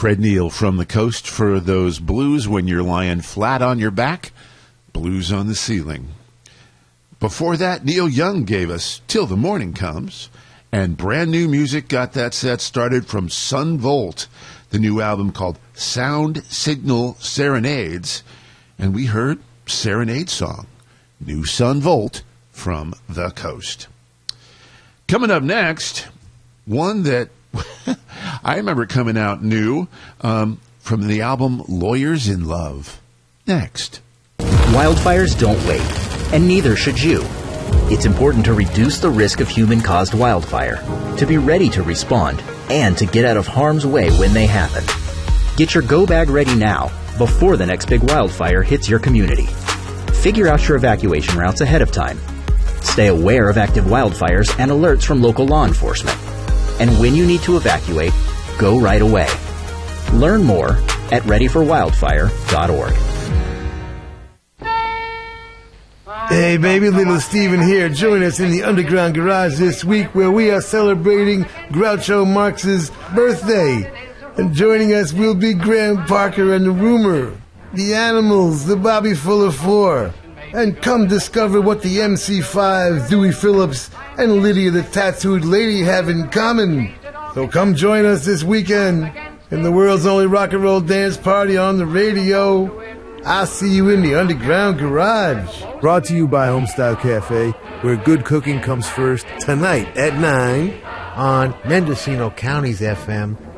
Fred Neil from the Coast for those blues when you're lying flat on your back, blues on the ceiling. Before that, Neil Young gave us Till the Morning Comes, and brand new music got that set started from Son Volt, the new album called Sound Signal Serenades, and we heard Serenade Song, new Son Volt from the Coast. Coming up next, one that I remember coming out new from the album Lawyers in Love. Next. Wildfires don't wait, and neither should you. It's important to reduce the risk of human-caused wildfire, to be ready to respond, and to get out of harm's way when they happen. Get your go bag ready now, before the next big wildfire hits your community. Figure out your evacuation routes ahead of time. Stay aware of active wildfires and alerts from local law enforcement. And when you need to evacuate, go right away. Learn more at readyforwildfire.org. Hey baby, little Steven here. Join us in the Underground Garage this week where we are celebrating Groucho Marx's birthday. And joining us will be Graham Parker and the Rumor, the Animals, the Bobby Fuller Four. And come discover what the MC5, Dewey Phillips, and Lydia the Tattooed Lady have in common. So come join us this weekend in the world's only rock and roll dance party on the radio. I'll see you in the Underground Garage. Brought to you by Homestyle Cafe, where good cooking comes first, tonight at 9 on Mendocino County's FM